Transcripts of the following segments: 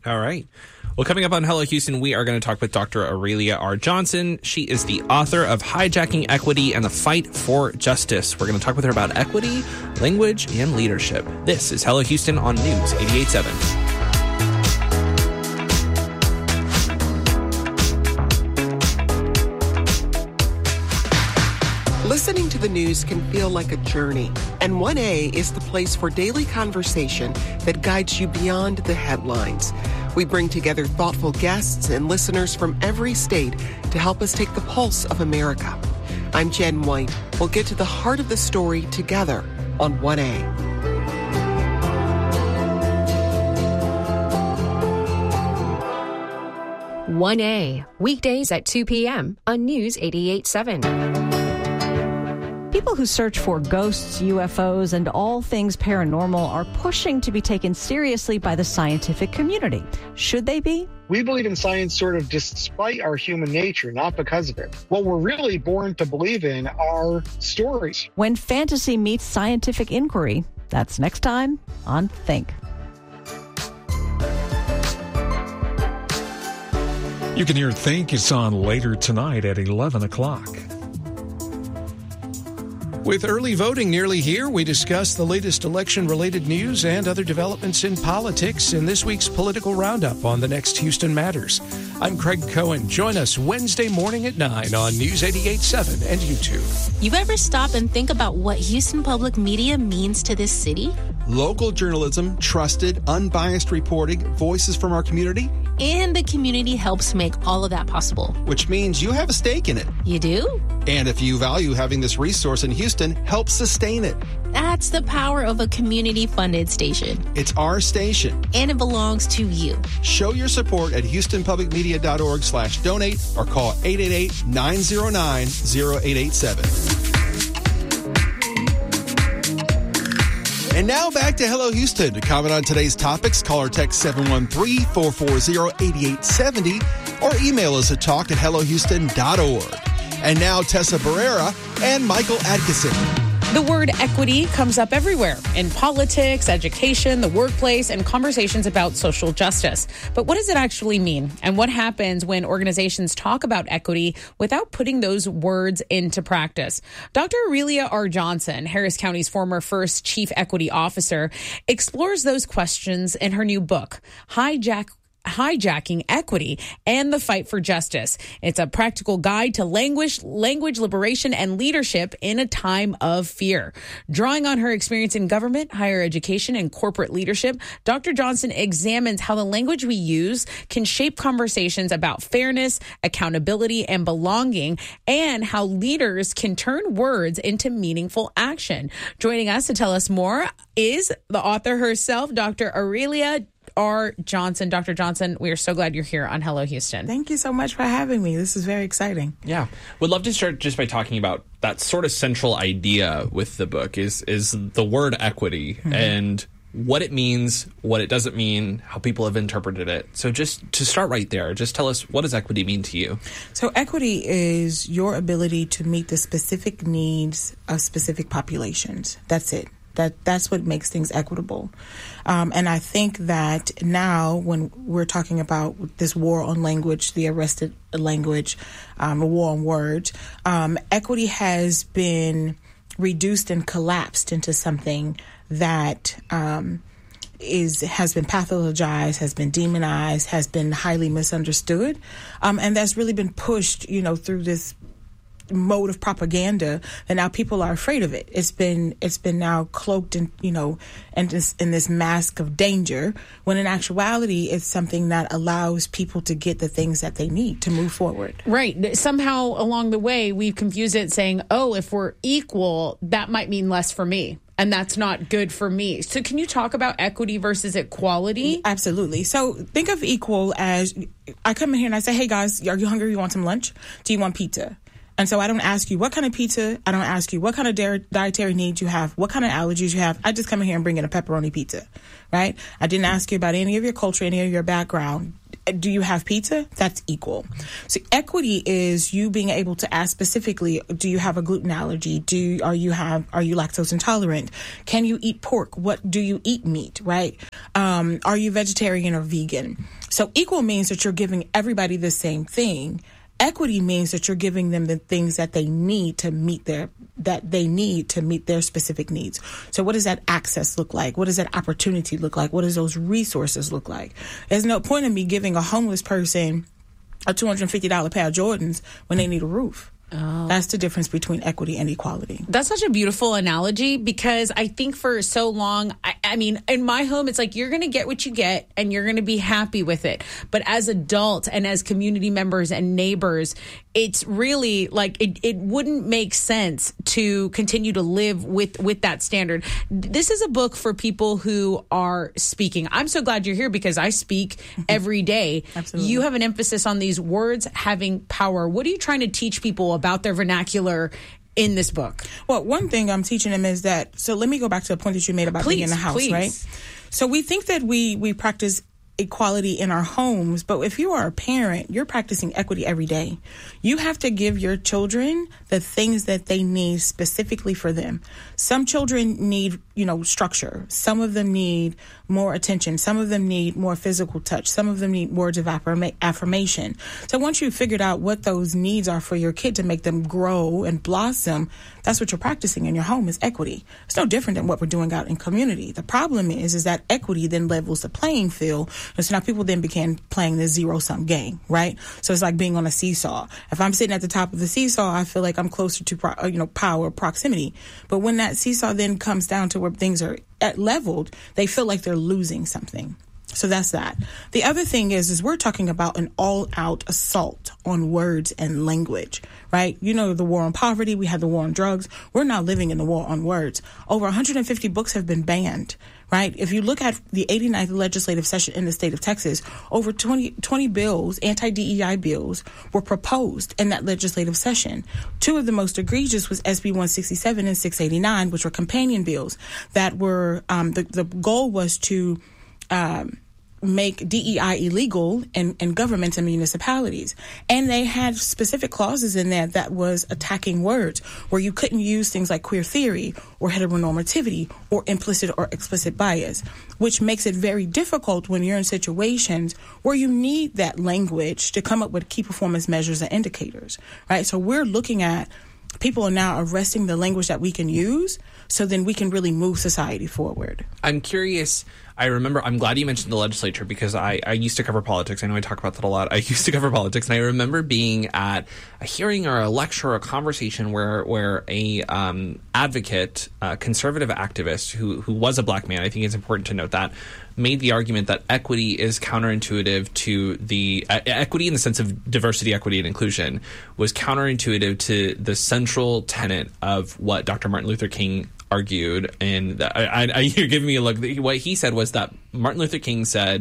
All right. Well, coming up on Hello Houston, we are going to talk with Dr. Aurelia R. Johnson. She is the author of Hijacking Equity and the Fight for Justice. We're going to talk with her about equity, language, and leadership. This is Hello Houston on News 88.7. Listening to the news can feel like a journey, and 1A is the place for daily conversation that guides you beyond the headlines. We bring together thoughtful guests and listeners from every state to help us take the pulse of America. I'm Jen White. We'll get to the heart of the story together on 1A. "1A," weekdays at 2 p.m. on News 88.7. People who search for ghosts, UFOs, and all things paranormal are pushing to be taken seriously by the scientific community. Should they be? We believe in science sort of despite our human nature, not because of it. What we're really born to believe in are stories. When fantasy meets scientific inquiry, that's next time on Think. You can hear Think. It's on later tonight at 11 o'clock. With early voting nearly here, we discuss the latest election-related news and other developments in politics in this week's Political Roundup on The Next Houston Matters. I'm Craig Cohen. Join us Wednesday morning at 9 on News 88.7 and YouTube. You ever stop and think about what Houston Public Media means to this city? Local journalism, trusted, unbiased reporting, voices from our community. And the community helps make all of that possible. Which means you have a stake in it. You do? And if you value having this resource in Houston, help sustain it. That's the power of a community-funded station. It's our station. And it belongs to you. Show your support at houstonpublicmedia.org/donate or call 888-909-0887. And now back to Hello Houston. To comment on today's topics, call or text 713-440-8870 or email us at talk@hellohouston.org. And now Tessa Barrera and Michael Atkinson. The word equity comes up everywhere in politics, education, the workplace, and conversations about social justice. But what does it actually mean? And what happens when organizations talk about equity without putting those words into practice? Dr. Aurelia R. Johnson, Harris County's former first chief equity officer, explores those questions in her new book, Hijacking Equity and the Fight for Justice. It's a practical guide to language liberation and leadership in a time of fear. Drawing on her experience in government, higher education, and corporate leadership, Dr. Johnson examines how the language we use can shape conversations about fairness, accountability, and belonging, and how leaders can turn words into meaningful action. Joining us to tell us more is the author herself, Dr. Aurelia R. Johnson. Dr. Johnson, we are so glad you're here on Hello Houston. Thank you so much for having me. This is very exciting. Yeah. Would love to start just by talking about that sort of central idea with the book is the word equity and what it means, what it doesn't mean, how people have interpreted it. So just to start right there, just tell us, what does equity mean to you? So equity is your ability to meet the specific needs of specific populations. That's it. That's what makes things equitable. And I think that now when we're talking about this war on language, the arrested language, a war on words, equity has been reduced and collapsed into something that has been pathologized, has been demonized, has been highly misunderstood. And that's really been pushed, through this mode of propaganda, and now people are afraid of it. It's been now cloaked in and just in this mask of danger, when in actuality it's something that allows people to get the things that they need to move forward. Right. Somehow along the way we've confused it, saying, oh, if we're equal, that might mean less for me, and that's not good for me. So can you talk about equity versus equality? Absolutely. So think of equal as, I come in here and I say, hey guys, are you hungry? You want some lunch? Do you want pizza? And so I don't ask you what kind of pizza. I don't ask you what kind of dietary needs you have, what kind of allergies you have. I just come in here and bring in a pepperoni pizza, right? I didn't ask you about any of your culture, any of your background. Do you have pizza? That's equal. So equity is you being able to ask specifically, do you have a gluten allergy? Are you lactose intolerant? Can you eat pork? What do you eat meat, right? Are you vegetarian or vegan? So equal means that you're giving everybody the same thing. Equity means that you're giving them the things that they need to meet their specific needs. So what does that access look like? What does that opportunity look like? What does those resources look like? There's no point in me giving a homeless person a $250 pair of Jordans when they need a roof. Oh. That's the difference between equity and equality. That's such a beautiful analogy, because I think for so long, I mean, in my home, it's like you're going to get what you get and you're going to be happy with it. But as adults and as community members and neighbors, it's really like it wouldn't make sense to continue to live with that standard. This is a book for people who are speaking. I'm so glad you're here, because I speak every day. Absolutely. You have an emphasis on these words having power. What are you trying to teach people about their vernacular in this book? Well, one thing I'm teaching them is that, so let me go back to the point that you made about being in the house, right? So we think that we practice equality in our homes, but if you are a parent, you're practicing equity every day. You have to give your children the things that they need specifically for them. Some children need, structure. Some of them need more attention. Some of them need more physical touch. Some of them need words of affirmation. So once you've figured out what those needs are for your kid to make them grow and blossom, that's what you're practicing in your home, is equity. It's no different than what we're doing out in community. The problem is that equity then levels the playing field. And so now people then began playing this zero-sum game, right? So it's like being on a seesaw. If I'm sitting at the top of the seesaw, I feel like I'm closer to power, proximity. But when that seesaw then comes down to where things are at leveled, they feel like they're losing something. So that's that. The other thing is we're talking about an all-out assault on words and language, right? The war on poverty, we had the war on drugs. We're now living in the war on words. Over 150 books have been banned, right? If you look at the 89th legislative session in the state of Texas, over 20 bills, anti-DEI bills, were proposed in that legislative session. Two of the most egregious was SB 167 and 689, which were companion bills that were, the goal was to make DEI illegal in governments and municipalities. And they had specific clauses in there that was attacking words, where you couldn't use things like queer theory or heteronormativity or implicit or explicit bias, which makes it very difficult when you're in situations where you need that language to come up with key performance measures and indicators, right? So we're looking at people are now arresting the language that we can use, so then we can really move society forward. I'm curious. I'm glad you mentioned the legislature, because I used to cover politics. I know I talk about that a lot. I used to cover politics, and I remember being at a hearing or a lecture or a conversation where a advocate, conservative activist who was a black man, I think it's important to note that, made the argument that equity is counterintuitive to the equity in the sense of diversity, equity, and inclusion was counterintuitive to the central tenet of what Dr. Martin Luther King argued. And you're giving me a look. What he said was that Martin Luther King said,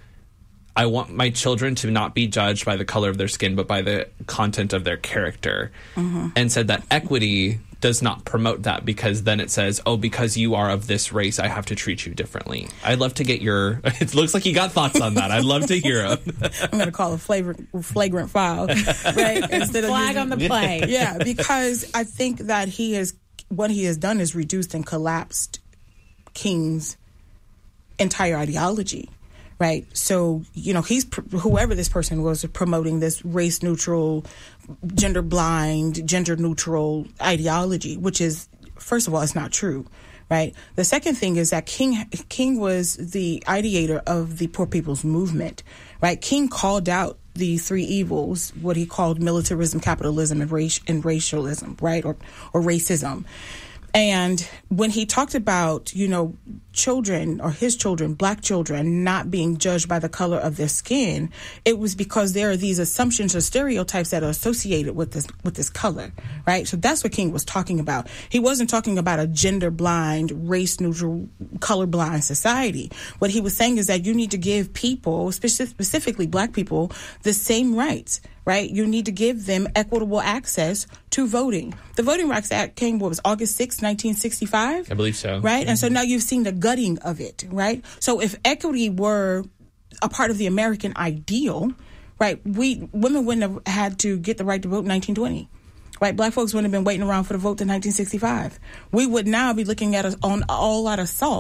I want my children to not be judged by the color of their skin, but by the content of their character. Mm-hmm. And said that equity does not promote that, because then it says, because you are of this race, I have to treat you differently. I'd love to get it looks like you got thoughts on that. I'd love to hear them. I'm going to call a flagrant foul, right? Instead of flag on the play. Yeah, because I think that what he has done is reduced and collapsed King's entire ideology. Right. So, he's whoever this person was promoting this race neutral, gender blind, gender neutral ideology, which is, first of all, it's not true. Right. The second thing is that King was the ideator of the Poor People's Movement. Right. King called out the three evils, what he called militarism, capitalism, and racialism. Right. Or racism. And when he talked about, children or his children, black children, not being judged by the color of their skin, it was because there are these assumptions or stereotypes that are associated with this color, right? So that's what King was talking about. He wasn't talking about a gender blind, race neutral, color blind society. What he was saying is that you need to give people, specifically black people, the same rights. Right? You need to give them equitable access to voting. The Voting Rights Act came, August 6, 1965? I believe so. Right? And so now you've seen the gutting of it, right? So if equity were a part of the American ideal, right, women wouldn't have had to get the right to vote in 1920. Right? Black folks wouldn't have been waiting around for the vote in 1965. We would now be looking at an all-out assault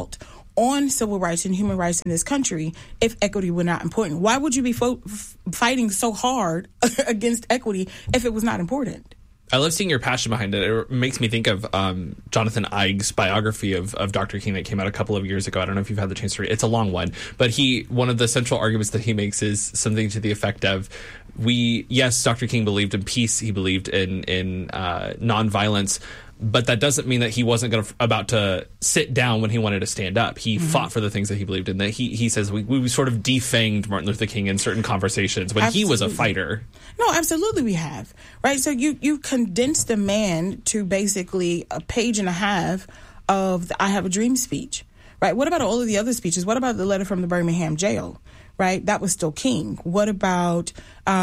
on civil rights and human rights in this country if equity were not important? Why would you be fighting so hard against equity if it was not important? I love seeing your passion behind it. It makes me think of Jonathan Eigg's biography of Dr. King that came out a couple of years ago. I don't know if you've had the chance to read it. It's a long one. But one of the central arguments that he makes is something to the effect of, yes, Dr. King believed in peace. He believed in nonviolence. But that doesn't mean that he wasn't about to sit down when he wanted to stand up. He fought for the things that he believed in. That he says we sort of defanged Martin Luther King in certain conversations when he was a fighter. No, absolutely we have. Right? So you condensed a man to basically a page and a half of the I Have a Dream speech. Right? What about all of the other speeches? What about the letter from the Birmingham jail? Right? That was still King. What about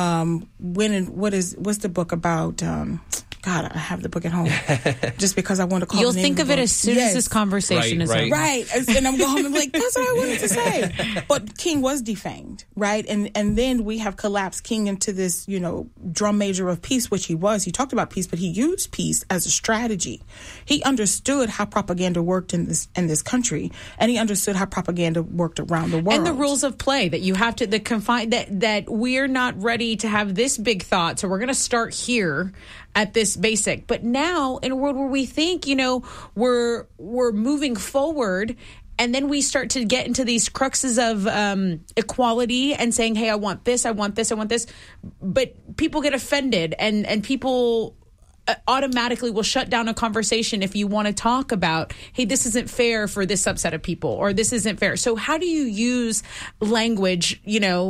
what's the book about? God, I have the book at home just because I want to call You'll the name think of it as soon as this conversation is over. Right. And I'm going to be like, that's what I wanted to say. But King was defanged, right? And then we have collapsed King into this, drum major of peace, which he was. He talked about peace, but he used peace as a strategy. He understood how propaganda worked in this country, and he understood how propaganda worked around the world. And the rules of play that you have to confine that we're not ready to have this big thought, so we're going to start here at this basic. But now in a world where we think, we're moving forward, and then we start to get into these cruxes of equality and saying, hey, I want this, I want this, I want this. But people get offended, and people automatically will shut down a conversation if you want to talk about, hey, this isn't fair for this subset of people, or this isn't fair. So how do you use language,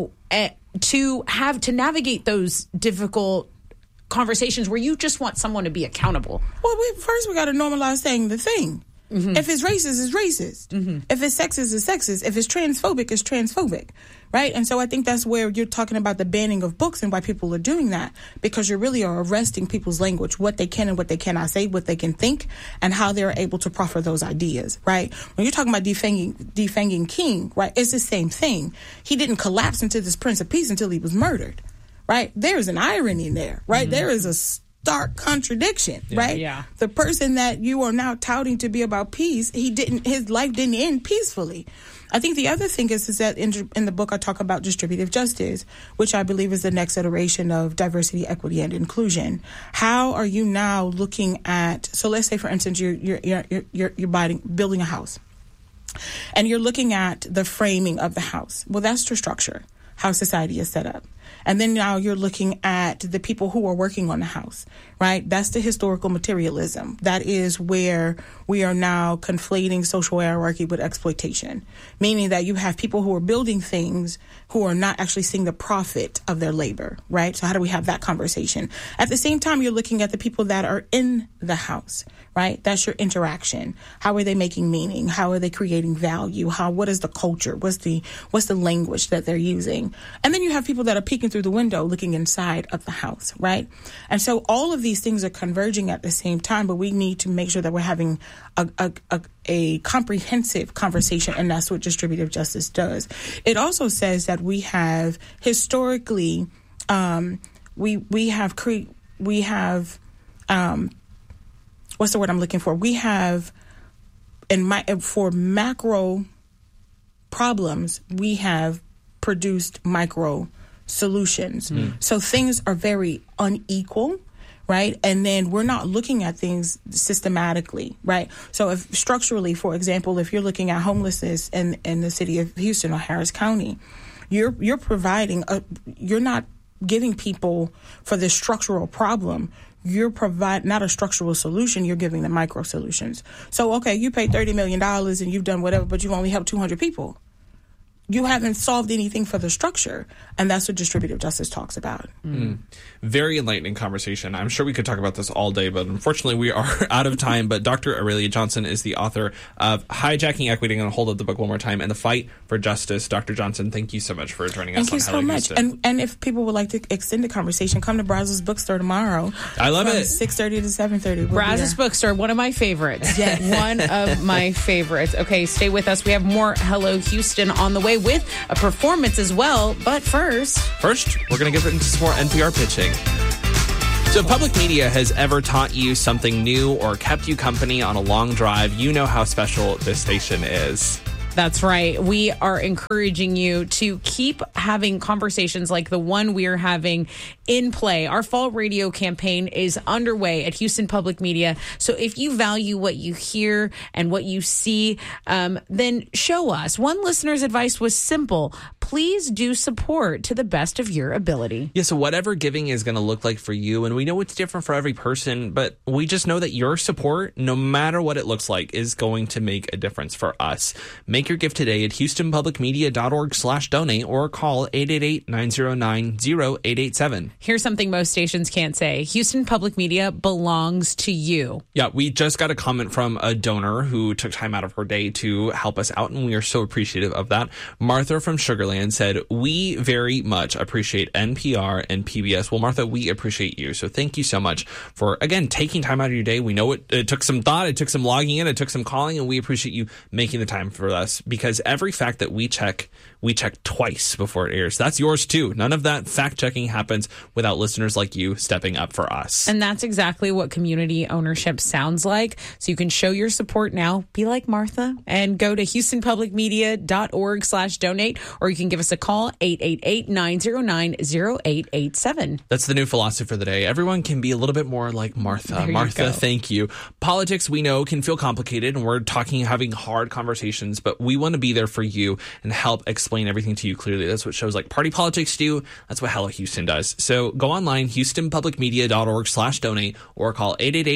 to navigate those difficult conversations where you just want someone to be accountable? Well, first we got to normalize saying the thing. Mm-hmm. If it's racist, it's racist. Mm-hmm. If it's sexist, it's sexist. If it's transphobic, it's transphobic. Right? And so I think that's where you're talking about the banning of books and why people are doing that, because you really are arresting people's language, what they can and what they cannot say, what they can think, and how they're able to proffer those ideas. Right? When you're talking about defanging King, right, it's the same thing. He didn't collapse into this Prince of Peace until he was murdered. Right? There's an irony there, right? Mm-hmm. There is a stark contradiction, right? Yeah. The person that you are now touting to be about peace, his life didn't end peacefully. I think the other thing is that in the book I talk about distributive justice, which I believe is the next iteration of diversity, equity, and inclusion. How are you now looking at? So let's say, for instance, you're building a house, and you're looking at the framing of the house. Well, that's the structure, how society is set up. And then now you're looking at the people who are working on the house, right? That's the historical materialism. That is where we are now conflating social hierarchy with exploitation, meaning that you have people who are building things who are not actually seeing the profit of their labor, right? So how do we have that conversation? At the same time, you're looking at the people that are in the house, right? That's your interaction. How are they making meaning? How are they creating value? What is the culture? What's the language that they're using? And then you have people that are peeking through the window looking inside of the house, right? And so all of these things are converging at the same time, but we need to make sure that we're having a comprehensive conversation, and that's what distributive justice does. It also says that we have historically, we have what's the word I'm looking for? We have, for macro problems, we have produced micro solutions. So things are very unequal, right? And then we're not looking at things systematically, right? So if structurally, for example, if you're looking at homelessness in the city of Houston or Harris County, you're providing you're not giving people for this structural problem. You're not a structural solution. You're giving them micro solutions. So, okay, you paid $30 million and you've done whatever, but you've only helped 200 people. You haven't solved anything for the structure, and that's what distributive justice talks about. Very enlightening conversation. I'm sure we could talk about this all day, but unfortunately we are out of time. But Dr. Aurelia Johnson is the author of Hijacking Equity. I'm going to hold up the book one more time, and The Fight for Justice. Dr. Johnson, thank you so much for joining us on Hello Houston. Thank you so much. And if people would like to extend the conversation, come to Brazzers Bookstore tomorrow. I love it. 6:30 to 7:30. Brazzers Bookstore, one of my favorites. Yes. One of my favorites. Okay, stay with us. We have more Hello Houston on the way with a performance as well. But first, we're going to get into some more NPR pitching. So if public media has ever taught you something new or kept you company on a long drive, you know how special this station is. That's right. We are encouraging you to keep having conversations like the one we are having in play. Our fall radio campaign is underway at Houston Public Media. So if you value what you hear and what you see, then show us. One listener's advice was simple. Please do support to the best of your ability. Yeah, so whatever giving is going to look like for you, and we know it's different for every person, but we just know that your support, no matter what it looks like, is going to make a difference for us. Make your gift today at HoustonPublicMedia.org/donate or call 888-909-0887. Here's something most stations can't say. Houston Public Media belongs to you. Yeah, we just got a comment from a donor who took time out of her day to help us out, and we are so appreciative of that. Martha from Sugarland said, we very much appreciate NPR and PBS. Well, Martha, we appreciate you. So thank you so much for, again, taking time out of your day. We know it took some thought, it took some logging in, it took some calling, and we appreciate you making the time for us, because every fact that we check twice before it airs. That's yours too. None of that fact checking happens without listeners like you stepping up for us. And that's exactly what community ownership sounds like. So you can show your support now. Be like Martha and go to HoustonPublicMedia.org/donate, or you can give us a call, 888-909-0887. That's the new philosophy for the day. Everyone can be a little bit more like Martha. Martha, thank you. Politics, we know, can feel complicated, and we're having hard conversations, but we want to be there for you and help explain everything to you clearly. That's what shows like Party Politics do. That's what Hello Houston does. So go online, HoustonPublicMedia.org/donate, or call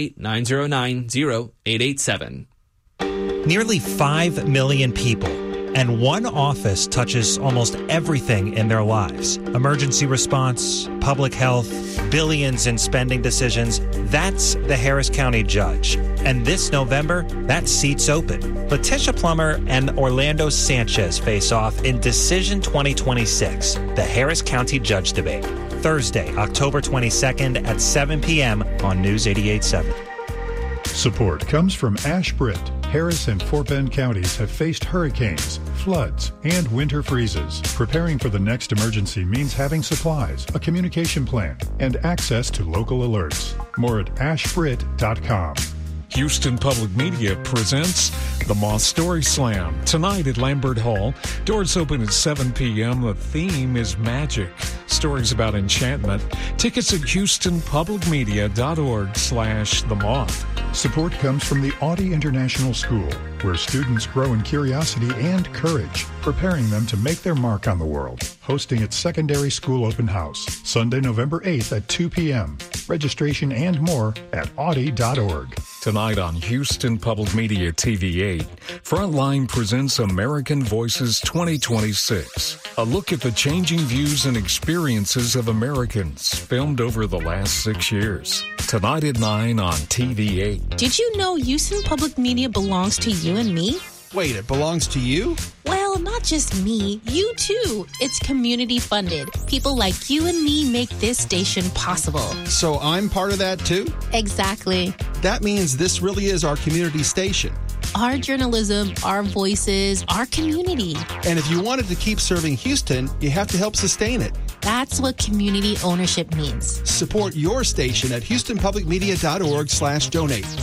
888-909-0887. Nearly 5 million people, and one office touches almost everything in their lives. Emergency response, public health, billions in spending decisions. That's the Harris County Judge. And this November, that seat's open. Letitia Plummer and Orlando Sanchez face off in Decision 2026, the Harris County Judge debate. Thursday, October 22nd at 7 p.m. on News 88.7. Support comes from Ashbrit. Harris and Fort Bend counties have faced hurricanes, floods, and winter freezes. Preparing for the next emergency means having supplies, a communication plan, and access to local alerts. More at ashbrit.com. Houston Public Media presents the Moth Story Slam tonight at Lambert Hall. Doors open at 7 p.m. The theme is magic. Stories about enchantment. Tickets at HoustonPublicMedia.org/The Moth. Support comes from the Audi International School, where students grow in curiosity and courage, preparing them to make their mark on the world. Hosting its secondary school open house, Sunday, November 8th at 2 p.m. Registration and more at Audi.org. Tonight on Houston Public Media TV8, Frontline presents American Voices 2026. A look at the changing views and experiences of Americans, filmed over the last 6 years. Tonight at 9 on TV8. Did you know Houston Public Media belongs to you and me? Wait, it belongs to you? Well, not just me, you too. It's community funded. People like you and me make this station possible. So I'm part of that too? Exactly. That means this really is our community station. Our journalism, our voices, our community. And if you wanted to keep serving Houston, you have to help sustain it. That's what community ownership means. Support your station at HoustonPublicMedia.org/donate.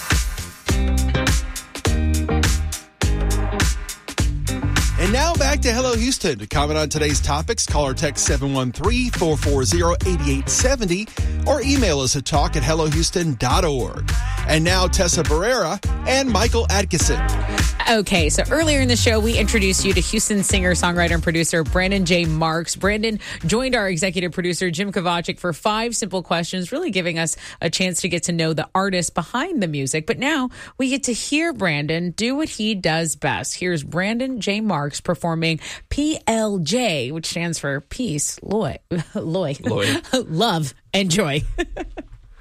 And now back to Hello Houston. To comment on today's topics, call or text 713-440-8870 or email us at talk@hellohouston.org. And now Tessa Barrera and Michael Atkinson. Okay, so earlier in the show, we introduced you to Houston singer, songwriter, and producer Brandon J. Marks. Brandon joined our executive producer, Jim Kovacic, for 5 simple questions, really giving us a chance to get to know the artist behind the music. But now we get to hear Brandon do what he does best. Here's Brandon J. Marks performing PLJ, which stands for Peace, Love, and Joy.